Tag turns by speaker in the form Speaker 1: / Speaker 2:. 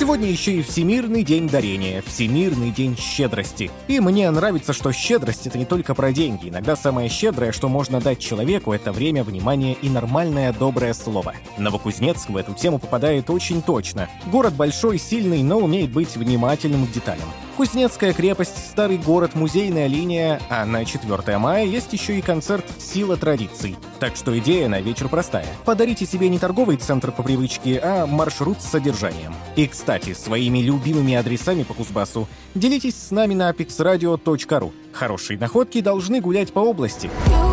Speaker 1: Сегодня еще и Всемирный день дарения, Всемирный день щедрости. И мне нравится, что щедрость — это не только про деньги. Иногда самое щедрое, что можно дать человеку, это время, внимание и нормальное доброе слово. Новокузнецк в эту тему попадает очень точно. Город большой, сильный, но умеет быть внимательным к деталям. Кузнецкая крепость, старый город, музейная линия, а на 4 мая есть еще и концерт «Сила традиций». Так что идея на вечер простая. Подарите себе не торговый центр по привычке, а маршрут с содержанием. И, кстати, своими любимыми адресами по Кузбассу делитесь с нами на apexradio.ru. Хорошие находки должны гулять по области.